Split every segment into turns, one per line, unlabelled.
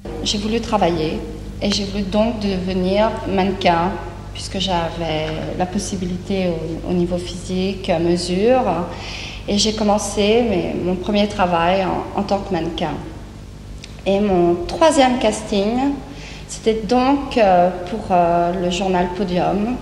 J'ai voulu travailler et j'ai voulu donc devenir mannequin puisque j'avais la possibilité au niveau physique, mesure. Et j'ai commencé mon premier travail en tant que mannequin. Et mon troisième casting, c'était donc pour le journal Podium.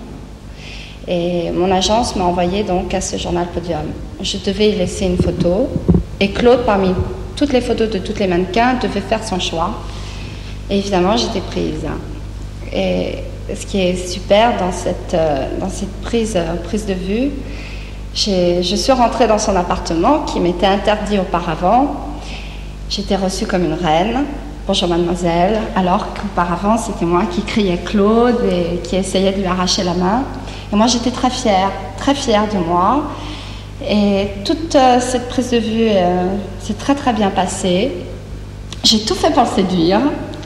Et mon agence m'a envoyé donc à ce journal Podium. Je devais y laisser une photo. Et Claude, parmi toutes les photos de tous les mannequins, devait faire son choix. Et évidemment, j'étais prise. Et ce qui est super dans cette prise de vue, je suis rentrée dans son appartement qui m'était interdit auparavant. J'étais reçue comme une reine. Bonjour mademoiselle. Alors qu'auparavant, c'était moi qui criais Claude et qui essayais de lui arracher la main. Et moi, j'étais très fière de moi. Et toute cette prise de vue s'est très très bien passée. J'ai tout fait pour le séduire,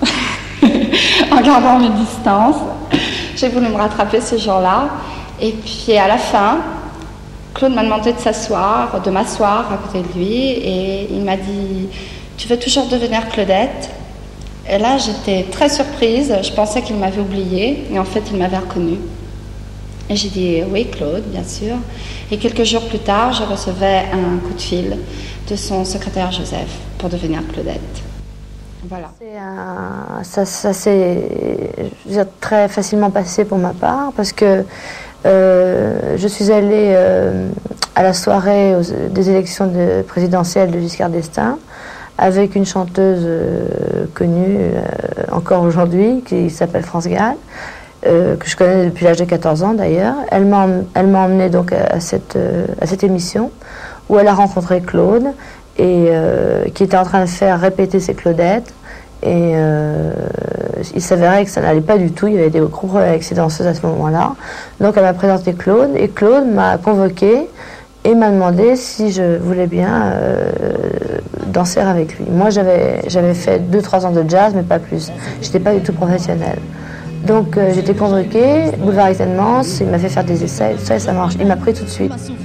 en gardant mes distances. J'ai voulu me rattraper ce jour-là. Et puis à la fin, Claude m'a demandé de m'asseoir à côté de lui. Et il m'a dit « Tu veux toujours devenir Claudette ?» Et là, j'étais très surprise. Je pensais qu'il m'avait oubliée. Et en fait, il m'avait reconnue. Et j'ai dit « Oui, Claude, bien sûr. » Et quelques jours plus tard, je recevais un coup de fil de son secrétaire Joseph pour devenir Claudette. Voilà.
Ça s'est très facilement passé pour ma part parce que je suis allée à la soirée des élections présidentielles de Giscard d'Estaing avec une chanteuse connue encore aujourd'hui qui s'appelle France Gall, que je connais depuis l'âge de 14 ans d'ailleurs. Elle m'a emmenée donc à cette émission où elle a rencontré Claude et qui était en train de faire répéter ses Claudettes. Et il s'avérait que ça n'allait pas du tout, il y avait des gros problèmes avec ses danseuses à ce moment-là. Donc elle m'a présenté Claude et Claude m'a convoquée et m'a demandé si je voulais bien danser avec lui. Moi j'avais fait 2-3 ans de jazz mais pas plus, j'étais pas du tout professionnelle. Donc j'étais convoquée, boulevard Étènement, il m'a fait faire des essais, tout ça et ça marche, il m'a pris tout de suite.